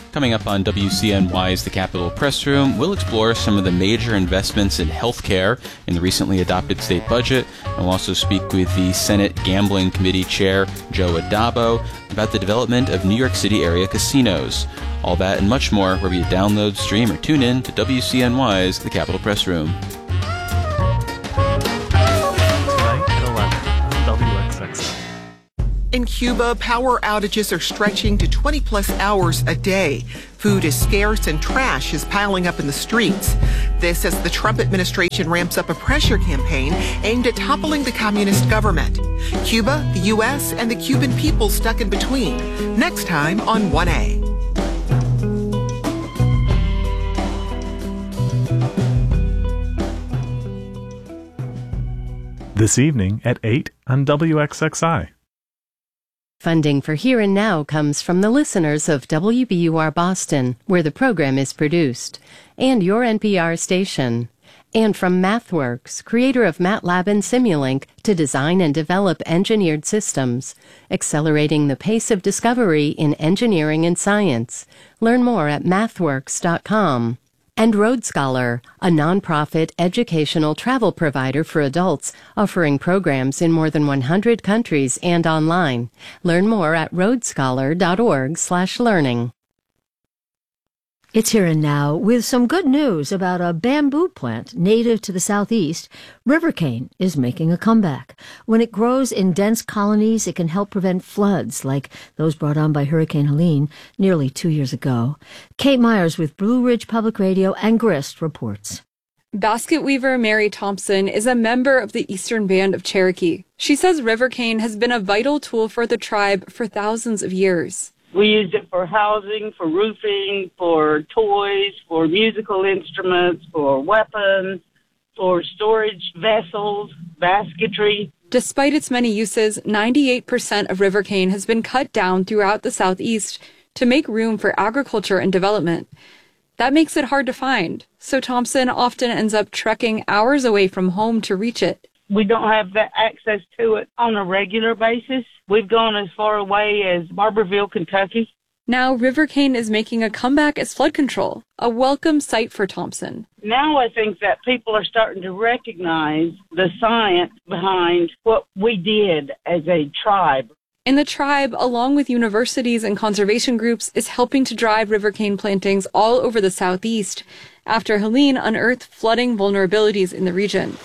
Coming up on WCNY's The Capitol Press Room, we'll explore some of the major investments in healthcare in the recently adopted state budget. And we'll also speak with the Senate Gambling Committee Chair, Joe Addabbo, about the development of New York City area casinos. All that and much more wherever you download, stream, or tune in to WCNY's The Capitol Press Room. In Cuba, power outages are stretching to 20-plus hours a day. Food is scarce and trash is piling up in the streets. This as the Trump administration ramps up a pressure campaign aimed at toppling the communist government. Cuba, the U.S., and the Cuban people stuck in between. Next time on 1A. This evening at 8 on WXXI. Funding for Here and Now comes from the listeners of WBUR Boston, where the program is produced, and your NPR station. And from MathWorks, creator of MATLAB and Simulink, to design and develop engineered systems, accelerating the pace of discovery in engineering and science. Learn more at mathworks.com. And Road Scholar, a nonprofit educational travel provider for adults, offering programs in more than 100 countries and online. Learn more at roadscholar.org/learning. It's Here and Now with some good news about a bamboo plant native to the southeast. River cane is making a comeback. When it grows in dense colonies, it can help prevent floods like those brought on by Hurricane Helene nearly 2 years ago. Kate Myers with Blue Ridge Public Radio and Grist reports. Basket weaver Mary Thompson is a member of the Eastern Band of Cherokee. She says river cane has been a vital tool for the tribe for thousands of years. We used it for housing, for roofing, for toys, for musical instruments, for weapons, for storage vessels, basketry. Despite its many uses, 98% of river cane has been cut down throughout the southeast to make room for agriculture and development. That makes it hard to find, so Thompson often ends up trekking hours away from home to reach it. We don't have that access to it on a regular basis. We've gone as far away as Barberville, Kentucky. Now, river cane is making a comeback as flood control, a welcome sight for Thompson. Now I think that people are starting to recognize the science behind what we did as a tribe. And the tribe, along with universities and conservation groups, is helping to drive river cane plantings all over the southeast after Helene unearthed flooding vulnerabilities in the region.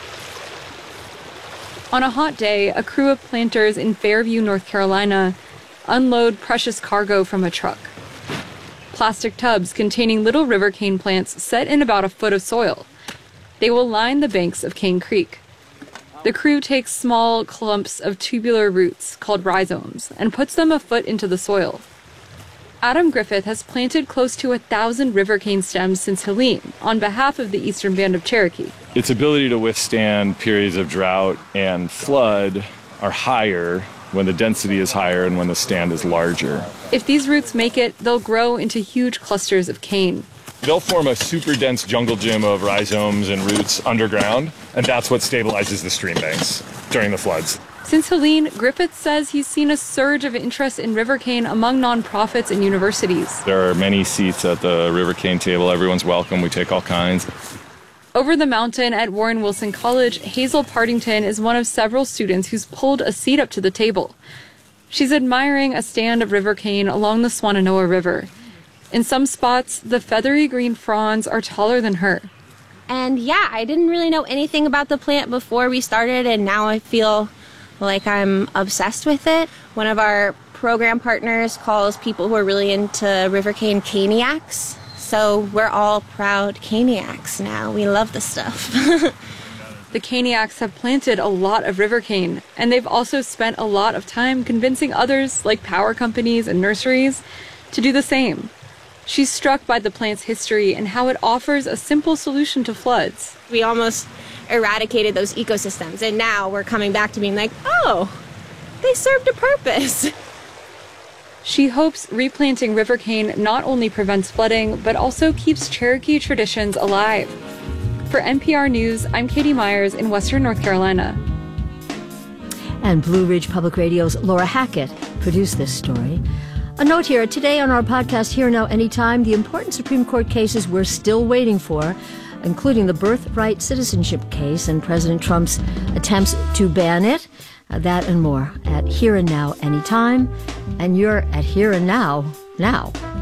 On a hot day, a crew of planters in Fairview, North Carolina, unload precious cargo from a truck. Plastic tubs containing little river cane plants set in about a foot of soil. They will line the banks of Cane Creek. The crew takes small clumps of tubular roots, called rhizomes, and puts them a foot into the soil. Adam Griffith has planted close to 1,000 river cane stems since Helene on behalf of the Eastern Band of Cherokee. Its ability to withstand periods of drought and flood are higher when the density is higher and when the stand is larger. If these roots make it, they'll grow into huge clusters of cane. They'll form a super dense jungle gym of rhizomes and roots underground, and that's what stabilizes the stream banks during the floods. Since Helene, Griffith says he's seen a surge of interest in river cane among nonprofits and universities. There are many seats at the river cane table. Everyone's welcome. We take all kinds. Over the mountain at Warren Wilson College, Hazel Partington is one of several students who's pulled a seat up to the table. She's admiring a stand of river cane along the Swannanoa River. In some spots, the feathery green fronds are taller than her. And yeah, I didn't really know anything about the plant before we started, and now I feel like I'm obsessed with it. One of our program partners calls people who are really into river cane caniacs. So we're all proud caniacs now. We love the stuff. The caniacs have planted a lot of river cane, and they've also spent a lot of time convincing others, like power companies and nurseries, to do the same. She's struck by the plant's history and how it offers a simple solution to floods. We almost eradicated those ecosystems, and now we're coming back to being like, oh, they served a purpose. She hopes replanting river cane not only prevents flooding, but also keeps Cherokee traditions alive. For NPR News, I'm Katie Myers in Western North Carolina. And Blue Ridge Public Radio's Laura Hackett produced this story. A note here, today on our podcast, Here Now Anytime, the important Supreme Court cases we're still waiting for, including the birthright citizenship case and President Trump's attempts to ban it. That and more at Here and Now Anytime. And you're at Here and Now now.